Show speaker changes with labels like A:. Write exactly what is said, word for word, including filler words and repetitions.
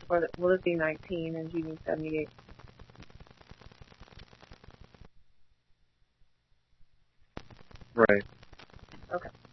A: Or will it be nineteen and G needs seventy-eight?
B: Right.
A: Okay.